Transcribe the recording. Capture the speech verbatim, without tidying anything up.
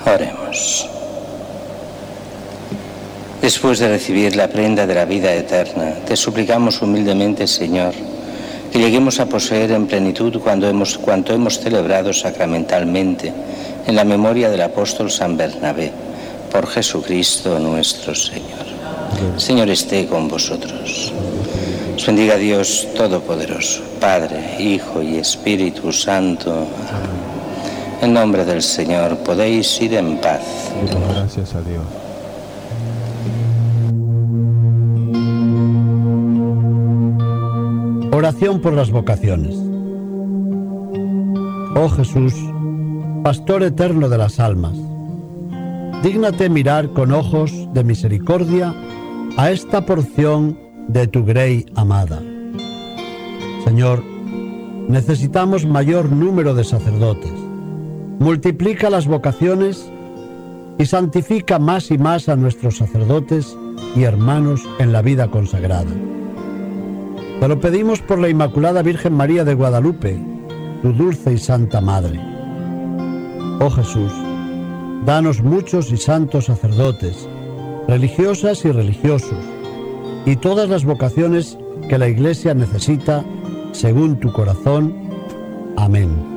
Oremos. Después de recibir la prenda de la vida eterna, te suplicamos humildemente, Señor, que lleguemos a poseer en plenitud cuando hemos, cuanto hemos celebrado sacramentalmente en la memoria del apóstol San Bernabé, por Jesucristo nuestro Señor. El Señor esté con vosotros. Os bendiga Dios Todopoderoso, Padre, Hijo y Espíritu Santo. Amén. En nombre del Señor podéis ir en paz. Gracias a Dios. Oración por las vocaciones. Oh Jesús, Pastor eterno de las almas, dígnate mirar con ojos de misericordia a esta porción de tu grey amada. Señor, necesitamos mayor número de sacerdotes. Multiplica las vocaciones y santifica más y más a nuestros sacerdotes y hermanos en la vida consagrada. Te lo pedimos por la Inmaculada Virgen María de Guadalupe, tu dulce y santa Madre. Oh Jesús, danos muchos y santos sacerdotes, religiosas y religiosos, y todas las vocaciones que la Iglesia necesita según tu corazón. Amén.